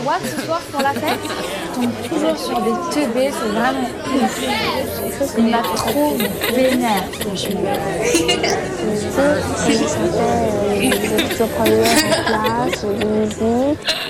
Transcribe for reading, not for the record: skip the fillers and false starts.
boîte ce soir pour la fête. Je tombe toujours sur des teubés, c'est vraiment ouf. Il m'a trop vénère, franchement. ça fait, j'ai toujours travaillé en classe, de musique.